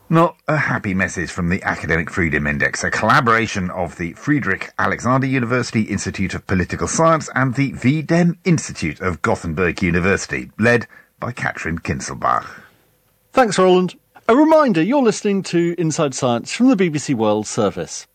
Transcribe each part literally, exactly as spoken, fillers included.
Not a happy message from the Academic Freedom Index, a collaboration of the Friedrich Alexander University Institute of Political Science and the V D E M Institute of Gothenburg University, led by Katrin Kinselbach. Thanks, Roland. A reminder, you're listening to Inside Science from the B B C World Service.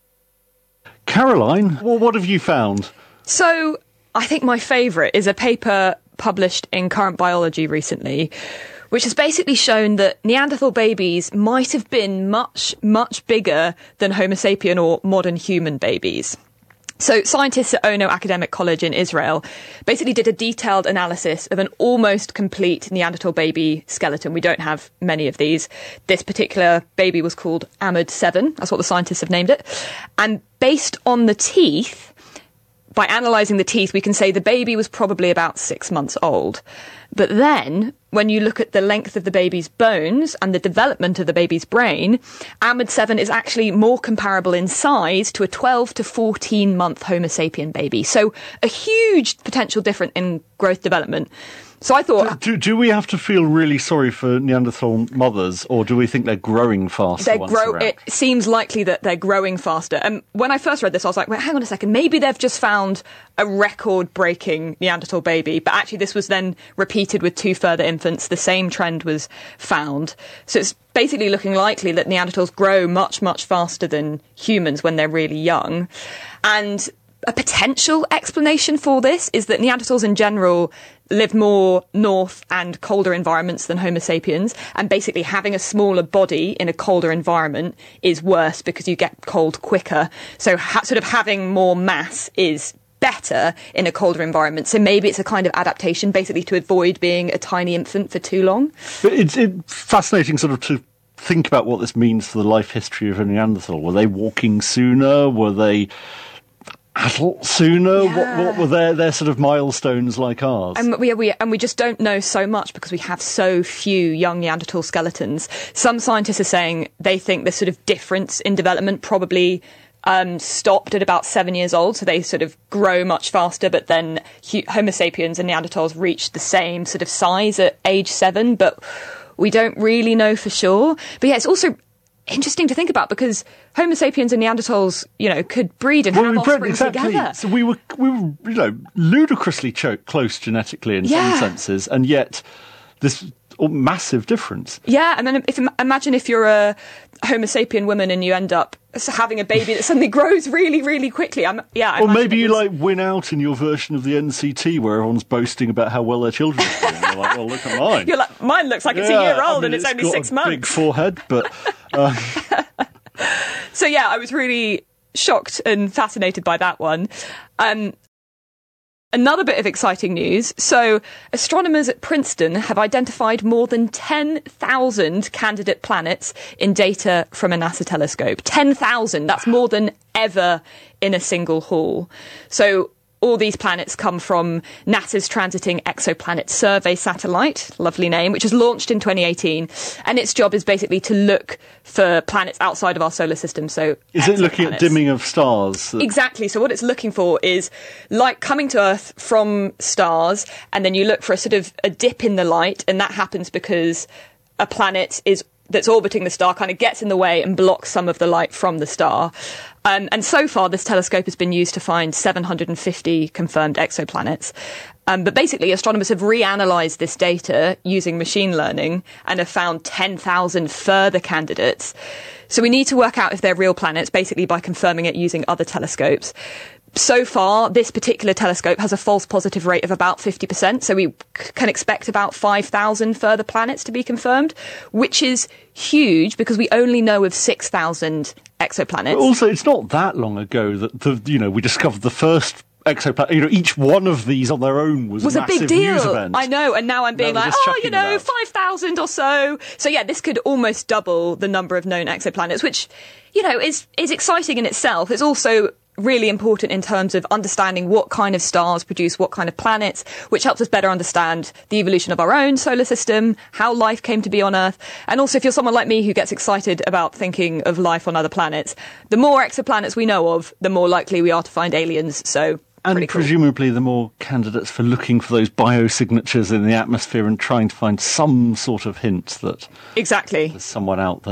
Caroline, well, what have you found? So, I think my favourite is a paper published in Current Biology recently, which has basically shown that Neanderthal babies might have been much, much bigger than Homo sapien or modern human babies. So scientists at Ono Academic College in Israel basically did a detailed analysis of an almost complete Neanderthal baby skeleton. We don't have many of these. This particular baby was called Ahmed seven. That's what the scientists have named it. And based on the teeth, by analysing the teeth, we can say the baby was probably about six months old. But then, when you look at the length of the baby's bones and the development of the baby's brain, Ahmed seven is actually more comparable in size to a twelve to fourteen month Homo sapien baby. So a huge potential difference in growth development. So I thought... Do, do, do we have to feel really sorry for Neanderthal mothers, or do we think they're growing faster They once grow. they're out? It seems likely that they're growing faster. And when I first read this, I was like, well, hang on a second, maybe they've just found a record-breaking Neanderthal baby. But actually, this was then repeated with two further infants. The same trend was found. So it's basically looking likely that Neanderthals grow much, much faster than humans when they're really young. And a potential explanation for this is that Neanderthals in general lived more north and colder environments than Homo sapiens, and basically having a smaller body in a colder environment is worse because you get cold quicker. So ha- sort of having more mass is better in a colder environment. So maybe it's a kind of adaptation basically to avoid being a tiny infant for too long. But it's, it's fascinating sort of to think about what this means for the life history of a Neanderthal. Were they walking sooner? Were they adult sooner? Yeah. What, what were their, their sort of milestones like ours? And we, we, and we just don't know so much because we have so few young Neanderthal skeletons. Some scientists are saying they think this sort of difference in development probably um, stopped at about seven years old, so they sort of grow much faster, but then Homo sapiens and Neanderthals reached the same sort of size at age seven, but we don't really know for sure. But yeah, it's also interesting to think about because Homo sapiens and Neanderthals, you know, could breed and well, have we offspring bred, exactly. together. So we were, we were, you know, ludicrously cho- close genetically in Yeah. some senses, and yet this massive difference. Yeah, and then if, imagine if you're a Homo sapien woman and you end up having a baby that suddenly grows really, really quickly. I'm, yeah, I or imagine maybe it you was- like win out in your version of the N C T where everyone's boasting about how well their children are doing. You're like, well, look at mine. You're like, mine looks like it's Yeah, a year I old mean, and it's, only got six a months. big forehead, but uh, So yeah, I was really shocked and fascinated by that one. Um, another bit of exciting news. So astronomers at Princeton have identified more than ten thousand candidate planets in data from a NASA telescope. ten thousand, that's more than ever in a single haul. So all these planets come from NASA's Transiting Exoplanet Survey satellite, lovely name, which was launched in twenty eighteen. And its job is basically to look for planets outside of our solar system. So is it looking at exoplanets. dimming of stars? Exactly. So what it's looking for is light coming to Earth from stars, and then you look for a sort of a dip in the light, and that happens because a planet is that's orbiting the star kind of gets in the way and blocks some of the light from the star. Um, and so far, this telescope has been used to find seven hundred fifty confirmed exoplanets. Um, but basically, astronomers have reanalyzed this data using machine learning and have found ten thousand further candidates. So we need to work out if they're real planets, basically by confirming it using other telescopes. So far, this particular telescope has a false positive rate of about fifty percent, so we c- can expect about five thousand further planets to be confirmed, which is huge because we only know of six thousand exoplanets. But also, it's not that long ago that the you know we discovered the first exoplanet. You know, each one of these on their own was, was a a massive big deal. news event. I know, and now I'm being Now we're like, just oh, you chucking know, it out. five thousand or so. So yeah, this could almost double the number of known exoplanets, which, you know, is is exciting in itself. It's also really important in terms of understanding what kind of stars produce what kind of planets, which helps us better understand the evolution of our own solar system, how life came to be on Earth. And also, if you're someone like me who gets excited about thinking of life on other planets, the more exoplanets we know of, the more likely we are to find aliens. So And pretty cool. presumably the more candidates for looking for those biosignatures in the atmosphere and trying to find some sort of hint that Exactly. there's someone out there.